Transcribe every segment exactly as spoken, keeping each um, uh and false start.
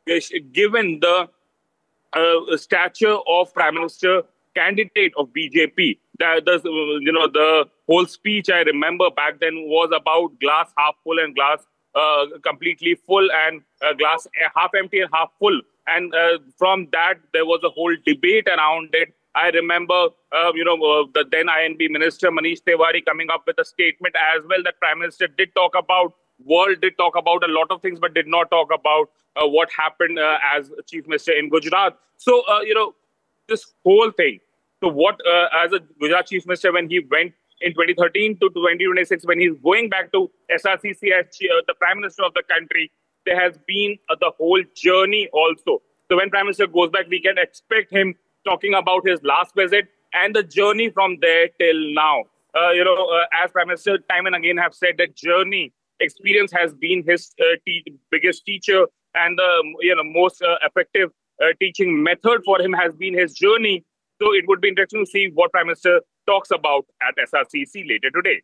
given the uh, stature of Prime Minister candidate of B J P. That the you know the whole speech I remember back then was about glass half full and glass uh, completely full, and uh, glass half empty and half full. And uh, from that there was a whole debate around it. I remember, uh, you know, uh, the then I N B Minister Manish Tiwari coming up with a statement as well that Prime Minister did talk about. World did talk about a lot of things, but did not talk about uh, what happened uh, as Chief Minister in Gujarat. So, uh, you know, this whole thing. So what, uh, as a Gujarat Chief Minister, when he went in twenty thirteen to twenty twenty-six, when he's going back to S R C C as uh, the Prime Minister of the country, there has been uh, the whole journey also. So when Prime Minister goes back, we can expect him talking about his last visit and the journey from there till now. Uh, you know, uh, as Prime Minister time and again have said, that journey experience has been his uh, te biggest teacher, and the you know most uh, effective uh, teaching method for him has been his journey. So it would be interesting to see what Prime Minister talks about at S R C C later today.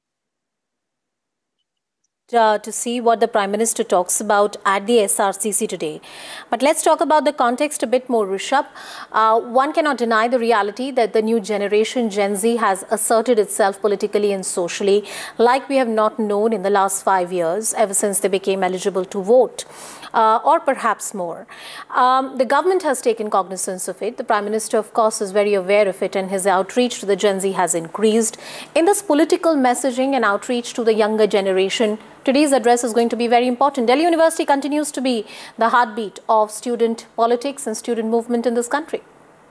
Uh, to see what the Prime Minister talks about at the S R C C today. But let's talk about the context a bit more, Rishabh. Uh, one cannot deny the reality that the new generation, Gen Z, has asserted itself politically and socially like we have not known in the last five years, ever since they became eligible to vote. Uh, or perhaps more. Um, the government has taken cognizance of it. The Prime Minister, of course, is very aware of it, and his outreach to the Gen Z has increased. In this political messaging and outreach to the younger generation, today's address is going to be very important. Delhi University continues to be the heartbeat of student politics and student movement in this country.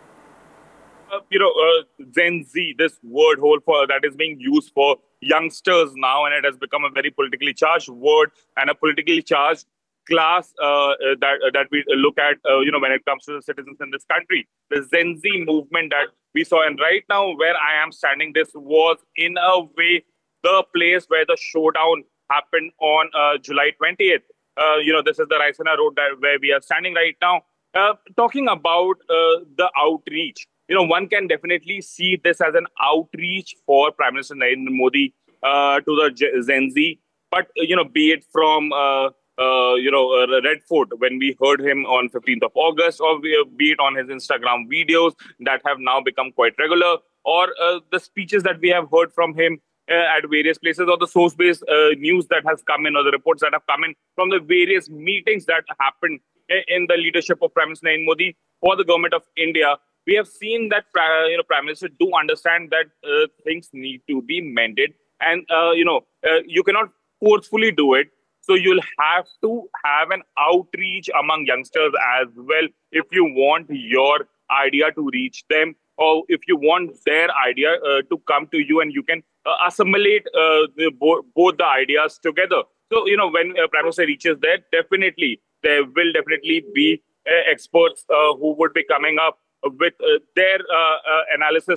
Uh, you know, uh, Gen Z, this word hole for that is being used for youngsters now, and it has become a very politically charged word and a politically charged class uh, that uh, that we look at, uh, you know, when it comes to the citizens in this country. The Gen Z movement that we saw, and right now where I am standing, this was in a way the place where the showdown happened on uh, July twentieth. Uh, you know, this is the Raisina Road that where we are standing right now. Uh, talking about uh, the outreach, you know, one can definitely see this as an outreach for Prime Minister Narendra Modi uh, to the Gen Z. But, uh, you know, be it from uh, Uh, you know, uh, Red Fort, when we heard him on fifteenth of August, or be it on his Instagram videos that have now become quite regular, or uh, the speeches that we have heard from him uh, at various places, or the source-based uh, news that has come in, or the reports that have come in from the various meetings that happened in the leadership of Prime Minister Narendra Modi for the government of India. We have seen that, uh, you know, Prime Minister do understand that uh, things need to be mended, and, uh, you know, uh, you cannot forcefully do it. So you'll have to have an outreach among youngsters as well if you want your idea to reach them, or if you want their idea uh, to come to you, and you can uh, assimilate uh, the, bo both the ideas together. So, you know, when uh, Prime Minister reaches there, definitely there will definitely be uh, experts uh, who would be coming up with uh, their uh, uh, analysis